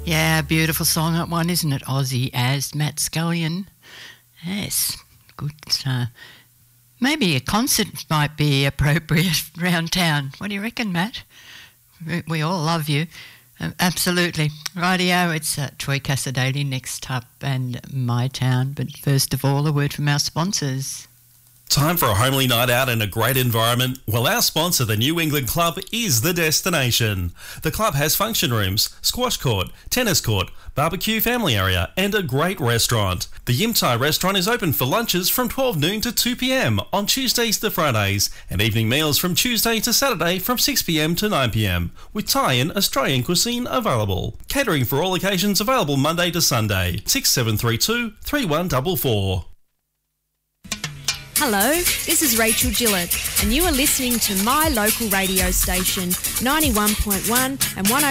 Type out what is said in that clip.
Yeah, beautiful song, that one, isn't it? Aussie as Matt Scullion. Yes, good. Maybe a concert might be appropriate around town. What do you reckon, Matt? We all love you. Absolutely. Rightio, it's Troy Cassadaly next up and My Town. But first of all, a word from our sponsors. Time for a homely night out in a great environment? Well, our sponsor, the New England Club, is the destination. The club has function rooms, squash court, tennis court, barbecue family area, and a great restaurant. The Yim Thai restaurant is open for lunches from 12 noon to 2 p.m. on Tuesdays to Fridays, and evening meals from Tuesday to Saturday from 6 p.m. to 9 p.m, with Thai and Australian cuisine available. Catering for all occasions available Monday to Sunday. 6732 3144. Hello, this is Rachel Gillett, and you are listening to my local radio station, 91.1 and 101.